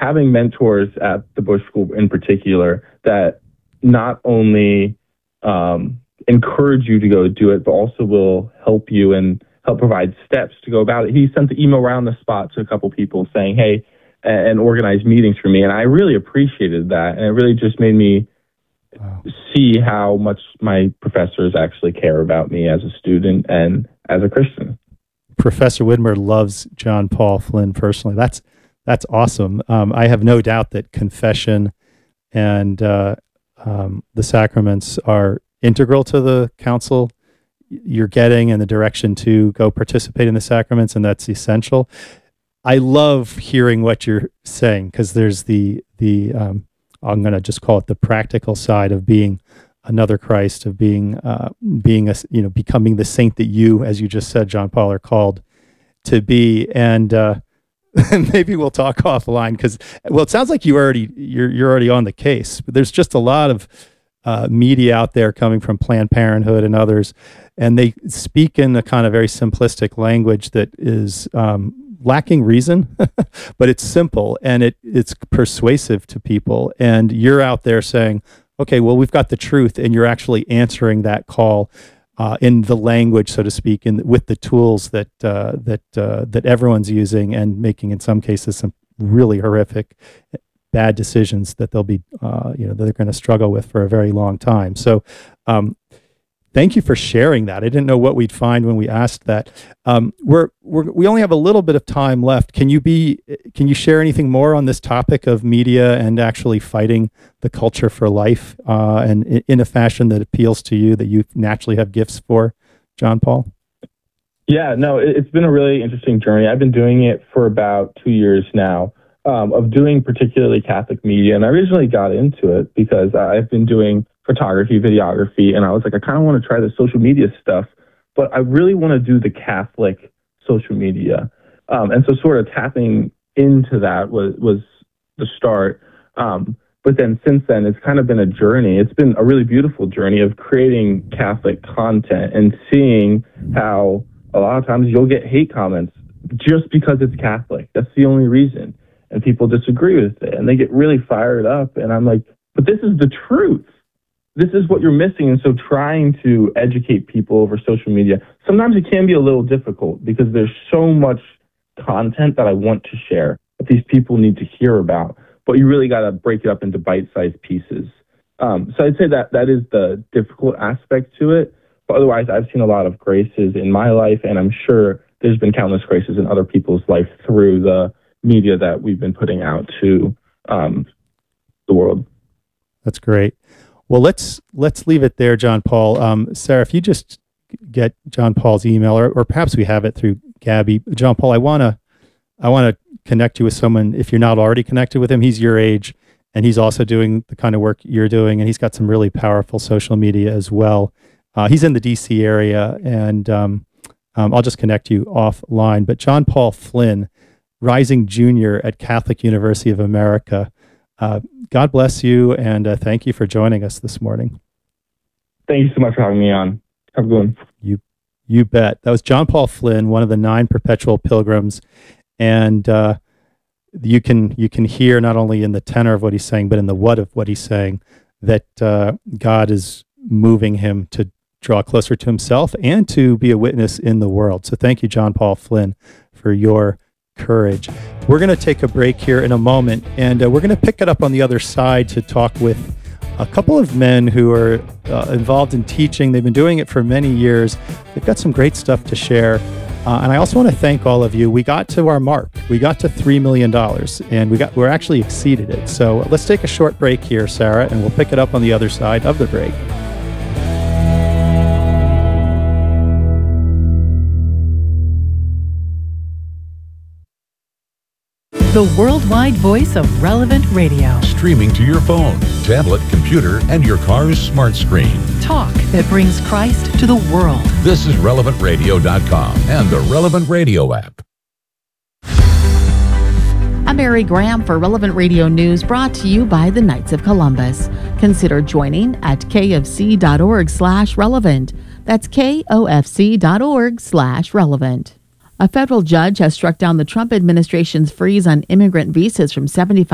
having mentors at the Bush School in particular that not only encourage you to go do it, but also will help you and help provide steps to go about it. He sent the email around the spot to a couple people saying, hey, and organized meetings for me. And I really appreciated that. And it really just made me see how much my professors actually care about me as a student and as a Christian. Professor Widmer loves John Paul Flynn personally. That's awesome. I have no doubt that confession and the sacraments are integral to the counsel you're getting and the direction to go participate in the sacraments, and that's essential. I love hearing what you're saying, because there's the I'm going to just call it the practical side of being another Christ, of being becoming the saint that you, as you just said, John Paul, are called to be. And maybe we'll talk offline, because it sounds like you're already on the case. But there's just a lot of media out there coming from Planned Parenthood and others, and they speak in a kind of very simplistic language that is lacking reason, but it's simple and it's persuasive to people. And you're out there saying, okay, well, we've got the truth, and you're actually answering that call in the language, so to speak, with the tools that everyone's using, and making, in some cases, some really horrific, bad decisions that they'll be, that they're going to struggle with for a very long time. So, thank you for sharing that. I didn't know what we'd find when we asked that. We only have a little bit of time left. Can you share anything more on this topic of media and actually fighting the culture for life, and in a fashion that appeals to you, that you naturally have gifts for, John Paul? Yeah, no, it's been a really interesting journey. I've been doing it for about 2 years now, of doing particularly Catholic media. And I originally got into it because I've been doing photography, videography, and I was like, I kind of want to try the social media stuff, but I really want to do the Catholic social media. And so sort of tapping into that was the start. But then since then, it's kind of been a journey. It's been a really beautiful journey of creating Catholic content and seeing how a lot of times you'll get hate comments just because it's Catholic. That's the only reason. And people disagree with it, and they get really fired up. And I'm like, but this is the truth. This is what you're missing. And so trying to educate people over social media, sometimes it can be a little difficult because there's so much content that I want to share that these people need to hear about, but you really got to break it up into bite-sized pieces. So I'd say that is the difficult aspect to it. But otherwise, I've seen a lot of graces in my life, and I'm sure there's been countless graces in other people's life through the media that we've been putting out to the world. That's great. Well, let's leave it there, John Paul. Sarah, if you just get John Paul's email, or perhaps we have it through Gabby. John Paul, I want to connect you with someone, if you're not already connected with him. He's your age, and he's also doing the kind of work you're doing, and he's got some really powerful social media as well. He's in the DC area, and I'll just connect you offline. But John Paul Flynn, Rising Junior at Catholic University of America. God bless you, and thank you for joining us this morning. Thank you so much for having me on. Have a good one. You bet. That was John Paul Flynn, one of the 9 perpetual pilgrims, and you can hear not only in the tenor of what he's saying, but in the what of what he's saying, that God is moving him to draw closer to himself and to be a witness in the world. So thank you, John Paul Flynn, for your courage. We're going to take a break here in a moment, and we're going to pick it up on the other side to talk with a couple of men who are involved in teaching. They've been doing it for many years. They've got some great stuff to share. And I also want to thank all of you. We got to our mark. We got to $3 million, and we're actually exceeded it. So let's take a short break here, Sarah, and we'll pick it up on the other side of the break. The worldwide voice of Relevant Radio. Streaming to your phone, tablet, computer, and your car's smart screen. Talk that brings Christ to the world. This is RelevantRadio.com and the Relevant Radio app. I'm Mary Graham for Relevant Radio News, brought to you by the Knights of Columbus. Consider joining at kfc.org/relevant. That's kofc.org/relevant. A federal judge has struck down the Trump administration's freeze on immigrant visas from 75